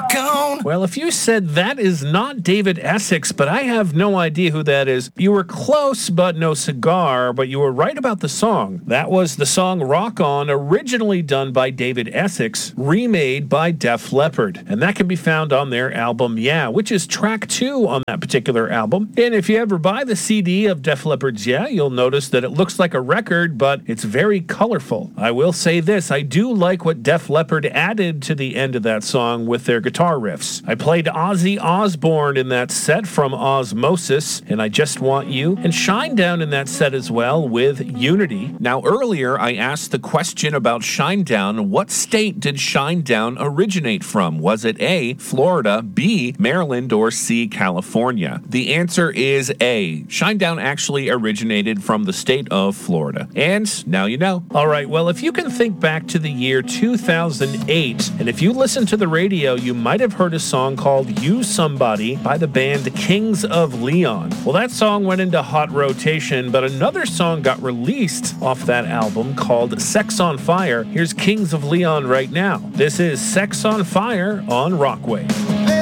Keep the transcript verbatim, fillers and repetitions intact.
gone. Well, if you said that is not David Essex, but I have no idea who that is, you were close, but no cigar, but you were right about the song. That was the song Rock On, originally done by David Essex, remade by Def Leppard. And that can be found on their album Yeah, which is track two on that particular album. And if you ever buy the C D of Def Leppard's Yeah, you'll notice that it looks like a record, but it's very colorful. I will say this, I do like what Def Leppard added to the end of that song with their guitar riffs. I played Ozzy Osbourne in that set from Osmosis, and I Just Want You, and Shinedown in that set as well with Unity. Now, earlier I asked the question about Shinedown. What state did Shinedown originate from? Was it A, Florida, B, Maryland, or C, California? The answer is A. Shinedown actually originated from the state of Florida. And now you know. All right, well, if you can think back to the year two thousand eight, and if you listen to the radio, you might have heard a song called You Somebody by the band Kings of Leon. Well, that song went into hot rotation, but another song got released off that album called Sex on Fire. Here's Kings of Leon right now. This is Sex on Fire on Rockwave.